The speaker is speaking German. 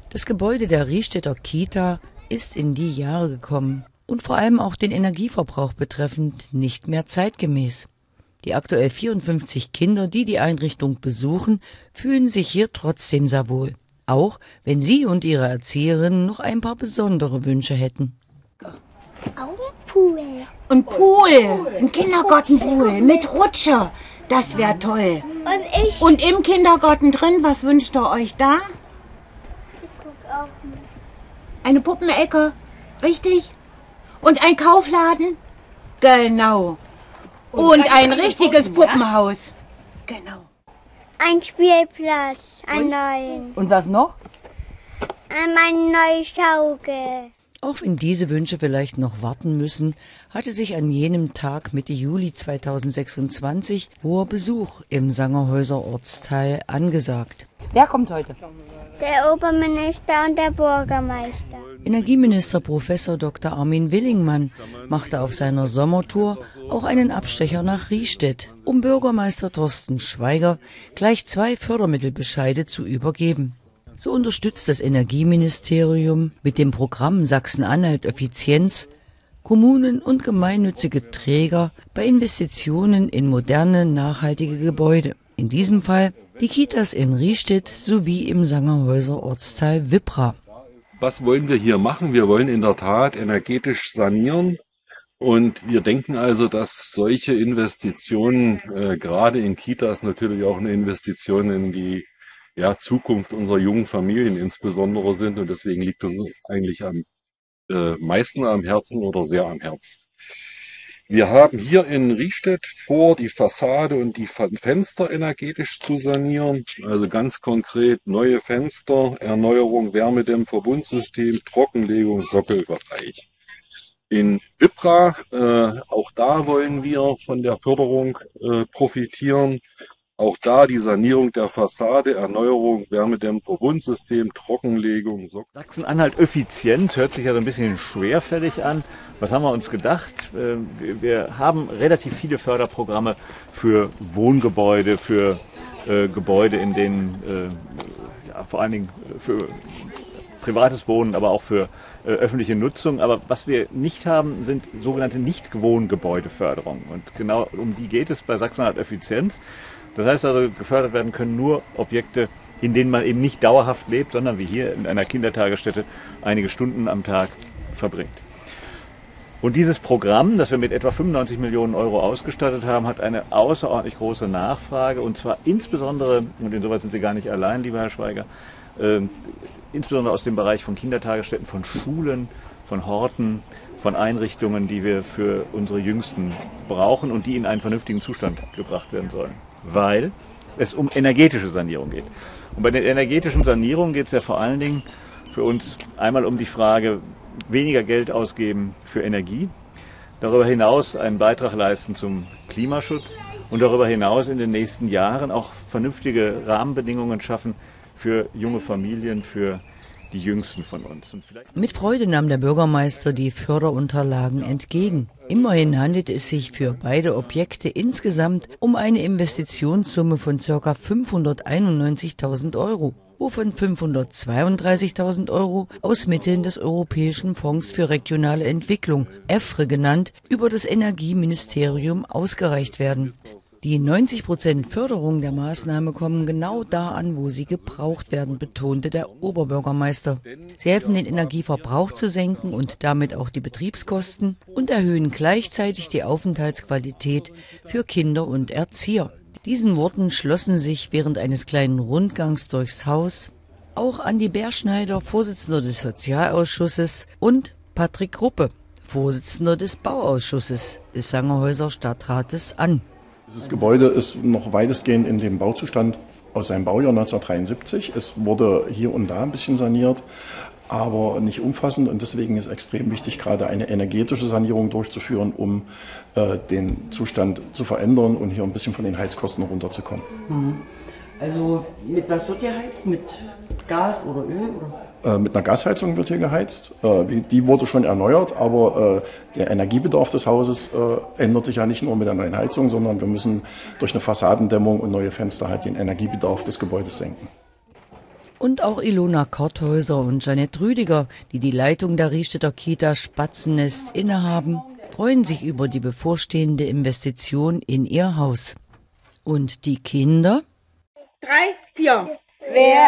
Das Gebäude der Riehstädter Kita ist in die Jahre gekommen und vor allem auch den Energieverbrauch betreffend nicht mehr zeitgemäß. Die aktuell 54 Kinder, die die Einrichtung besuchen, fühlen sich hier trotzdem sehr wohl. Auch wenn sie und ihre Erzieherinnen noch ein paar besondere Wünsche hätten. Pool. Ein Pool, ein Kindergartenpool mit Rutsche, das wäre toll. Und im Kindergarten drin, was wünscht ihr euch da? Eine Puppenecke, richtig? Und ein Kaufladen? Genau. Und ein richtiges Puppenhaus. Genau. Ein Spielplatz, ein neuen. Und was noch? Eine neue Schaukel. Auch wenn diese Wünsche vielleicht noch warten müssen, hatte sich an jenem Tag Mitte Juli 2026 hoher Besuch im Sangerhäuser Ortsteil angesagt. Wer kommt heute? Der Oberminister und der Bürgermeister. Energieminister Prof. Dr. Armin Willingmann machte auf seiner Sommertour auch einen Abstecher nach Riehstedt, um Bürgermeister Thorsten Schweiger gleich 2 Fördermittelbescheide zu übergeben. So unterstützt das Energieministerium mit dem Programm Sachsen-Anhalt Effizienz Kommunen und gemeinnützige Träger bei Investitionen in moderne, nachhaltige Gebäude. In diesem Fall die Kitas in Riehstedt sowie im Sangerhäuser Ortsteil Wippra. Was wollen wir hier machen? Wir wollen in der Tat energetisch sanieren und wir denken also, dass solche Investitionen gerade in Kitas natürlich auch eine Investition in die Zukunft unserer jungen Familien insbesondere sind und deswegen liegt uns eigentlich am meisten am Herzen oder sehr am Herzen. Wir haben hier in Riehstedt vor, die Fassade und die Fenster energetisch zu sanieren. Also ganz konkret neue Fenster, Erneuerung, Wärmedämmung, Verbundsystem, Trockenlegung, Sockelbereich. In Wippra, auch da wollen wir von der Förderung profitieren. Auch da die Sanierung der Fassade, Erneuerung, Wärmedämmung, Verbundsystem, Trockenlegung. Sachsen-Anhalt Effizienz hört sich ja so ein bisschen schwerfällig an. Was haben wir uns gedacht? Wir haben relativ viele Förderprogramme für Wohngebäude, für Gebäude, in denen vor allen Dingen für privates Wohnen, aber auch für öffentliche Nutzung. Aber was wir nicht haben, sind sogenannte Nicht-Wohngebäudeförderung. Und genau um die geht es bei Sachsen-Anhalt Effizienz. Das heißt also, gefördert werden können nur Objekte, in denen man eben nicht dauerhaft lebt, sondern wie hier in einer Kindertagesstätte einige Stunden am Tag verbringt. Und dieses Programm, das wir mit etwa 95 Millionen Euro ausgestattet haben, hat eine außerordentlich große Nachfrage und zwar insbesondere, und insoweit sind Sie gar nicht allein, lieber Herr Schweiger, insbesondere aus dem Bereich von Kindertagesstätten, von Schulen, von Horten, von Einrichtungen, die wir für unsere Jüngsten brauchen und die in einen vernünftigen Zustand gebracht werden sollen. Weil es um energetische Sanierung geht. Und bei der energetischen Sanierung geht es ja vor allen Dingen für uns einmal um die Frage, weniger Geld ausgeben für Energie, darüber hinaus einen Beitrag leisten zum Klimaschutz und darüber hinaus in den nächsten Jahren auch vernünftige Rahmenbedingungen schaffen für junge Familien, für die Jüngsten von uns. Mit Freude nahm der Bürgermeister die Förderunterlagen entgegen. Immerhin handelt es sich für beide Objekte insgesamt um eine Investitionssumme von ca. 591.000 Euro, wovon 532.000 Euro aus Mitteln des Europäischen Fonds für regionale Entwicklung, EFRE genannt, über das Energieministerium ausgereicht werden. Die 90% Förderung der Maßnahme kommen genau da an, wo sie gebraucht werden, betonte der Oberbürgermeister. Sie helfen, den Energieverbrauch zu senken und damit auch die Betriebskosten und erhöhen gleichzeitig die Aufenthaltsqualität für Kinder und Erzieher. Diesen Worten schlossen sich während eines kleinen Rundgangs durchs Haus auch Andi Berschneider, Vorsitzender des Sozialausschusses, und Patrick Ruppe, Vorsitzender des Bauausschusses des Sangerhäuser Stadtrates an. Dieses Gebäude ist noch weitestgehend in dem Bauzustand aus seinem Baujahr 1973. Es wurde hier und da ein bisschen saniert, aber nicht umfassend. Und deswegen ist extrem wichtig, gerade eine energetische Sanierung durchzuführen, um den Zustand zu verändern und hier ein bisschen von den Heizkosten runterzukommen. Also mit was wird geheizt? Mit Gas oder Öl? Mit einer Gasheizung wird hier geheizt. Die wurde schon erneuert, aber der Energiebedarf des Hauses ändert sich ja nicht nur mit der neuen Heizung, sondern wir müssen durch eine Fassadendämmung und neue Fenster halt den Energiebedarf des Gebäudes senken. Und auch Ilona Korthäuser und Jeanette Rüdiger, die die Leitung der Riehstädter Kita Spatzennest innehaben, freuen sich über die bevorstehende Investition in ihr Haus. Und die Kinder? 3, 4. Wer